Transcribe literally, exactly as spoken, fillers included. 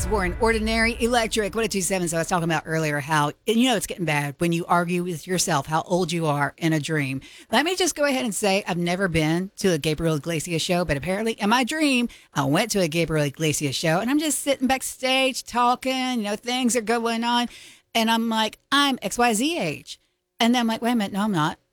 Osborne, Ordinary Electric. What a two seven. So I was talking about earlier how, and you know, it's getting bad when you argue with yourself how old you are in a dream. Let me just go ahead and say I've never been to a Gabriel Iglesias show, but apparently in my dream, I went to a Gabriel Iglesias show and I'm just sitting backstage talking, you know, things are going on. And I'm like, I'm X Y Z age. And then I'm like, wait a minute, no, I'm not.